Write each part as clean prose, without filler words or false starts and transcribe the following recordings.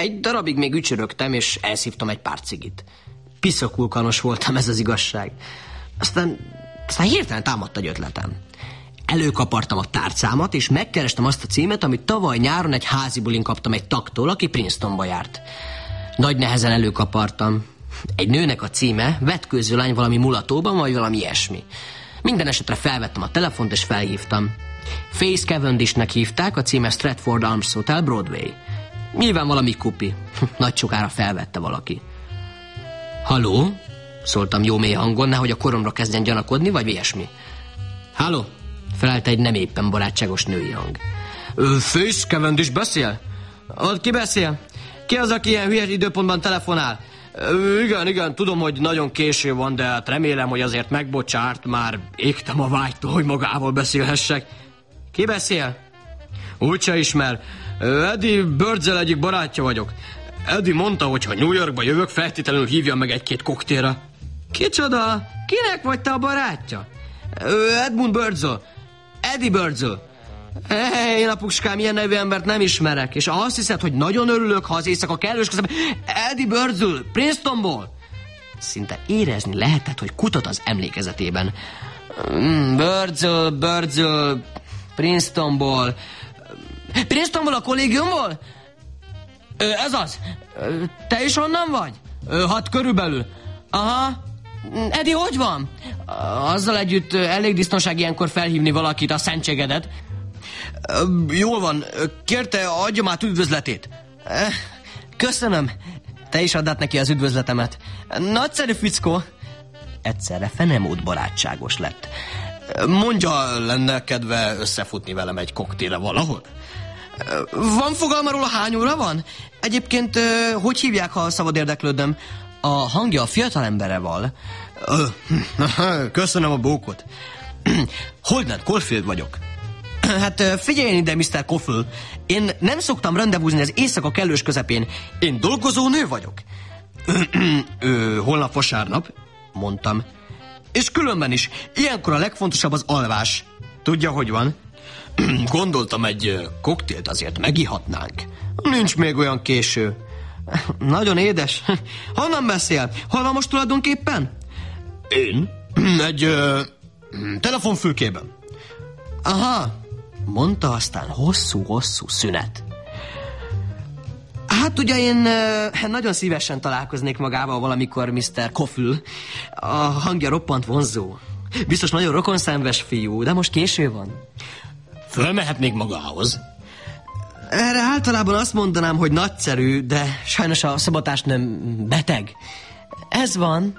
Egy darabig még ücsörögtem, és elszívtam egy pár cigit. Piszakulkanos voltam, ez az igazság. Aztán hirtelen támadt egy ötletem. Előkapartam a tárcámat, és megkerestem azt a címet, amit tavaly nyáron egy házi bulin kaptam egy taktól, aki Princetonba járt. Nagy nehezen előkapartam. Egy nőnek a címe, vetkőző lány valami mulatóban, vagy valami ilyesmi. Minden esetre felvettem a telefont, és felhívtam. Faith Cavendishnek hívták, a címe Stratford Arms Hotel, Broadway. Nyilván valami kupi. Nagy sokára felvette valaki. Halló? Szóltam jó mély hangon, nehogy a koromra kezdjen gyanakodni, vagy ilyesmi. Halló? Felelte egy nem éppen barátságos női hang. Faith Cavendish beszél? Ki beszél? Ki az, aki ilyen hülyes időpontban telefonál? Igen, tudom, hogy nagyon késő van, de hát remélem, hogy azért megbocsárt, már égtem a vágytól, hogy magával beszélhessek. Ki beszél? Úgyse ismer. Eddie Birdsell egyik barátja vagyok. Eddie mondta, hogy ha New Yorkba jövök, feltétlenül hívjam meg egy-két koktélra. Kicsoda? Kinek vagy te a barátja? Edmund Birdsell. Eddie Birdsell. Én apuskám, ilyen nevű embert nem ismerek. És azt hiszed, hogy nagyon örülök, ha az éjszaka kellős közben... Eddie Birdsell, Princetonból. Szinte érezni lehetett, hogy kutat az emlékezetében. Birdsell, Princetonból. Princetonból, a kollégiumból? Ez az. Te is onnan vagy? Hát körülbelül. Aha. Eddie, hogy van? Azzal együtt elég disznóság ilyenkor felhívni valakit, a szentségedet. Jól van. Kérte, adjam át üdvözletét. Köszönöm. Te is add át neki az üdvözletemet. Nagyszerű fickó. Egyszerre fenemód barátságos lett. Mondja, lenne kedve összefutni velem egy koktélre valahol? Van fogalma róla, hány óra van? Egyébként, hogy hívják, ha szabad érdeklődöm? A hangja a fiatalemberre val. Köszönöm a bókot. Holden Caulfield vagyok. Hát figyeljen ide, Mr. Caulfield. Én nem szoktam rendezvúzni az éjszaka kellős közepén. Én dolgozó nő vagyok. Holnap vasárnap, mondtam. És különben is, ilyenkor a legfontosabb az alvás. Tudja, hogy van? Gondoltam, egy koktélt azért megihatnánk. Nincs még olyan késő. Nagyon édes. Honnan beszél? Hol van most tulajdonképpen? Én? Egy telefonfülkében. Aha, mondta, aztán hosszú szünet. Hát ugye én nagyon szívesen találkoznék magával valamikor, Mr. Caulfield. A hangja roppant vonzó. Biztos nagyon rokonszenves fiú, de most késő van. Fölmehetnék magához? Erre általában azt mondanám, hogy nagyszerű, de sajnos a szabotásnőm beteg. Ez van.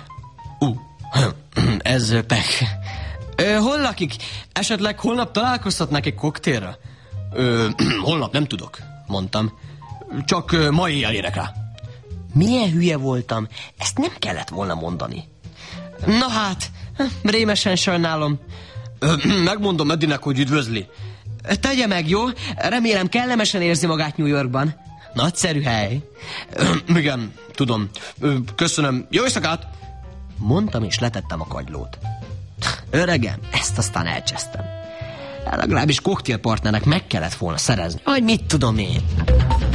Ez pek. Hol lakik? Esetleg holnap találkozhatnák egy koktélra? Holnap nem tudok, mondtam. Csak ma éjjel érek rá. Milyen hülye voltam, ezt nem kellett volna mondani. Na hát, rémesen sajnálom. Megmondom Eddinek, hogy üdvözli. Tegye meg, jó? Remélem kellemesen érzi magát New Yorkban. Nagyszerű hely. Igen, tudom. Köszönöm. Jó éjszakát! Mondtam, és letettem a kagylót. Öregem, ezt aztán elcsesztem. Legalábbis koktélpartnernek meg kellett volna szerezni. Vagy mit tudom én.